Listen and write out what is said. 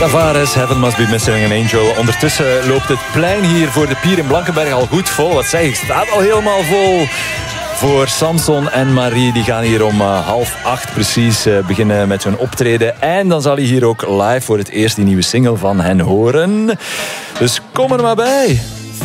Tavares, Heaven Must Be Missing an Angel. Ondertussen loopt het plein hier voor de Pier in Blankenberg al goed vol. Wat zeg ik, staat al helemaal vol. Voor Samson en Marie, die gaan hier om 7:30 precies beginnen met hun optreden. En dan zal hij hier ook live voor het eerst die nieuwe single van hen horen. Dus kom er maar bij.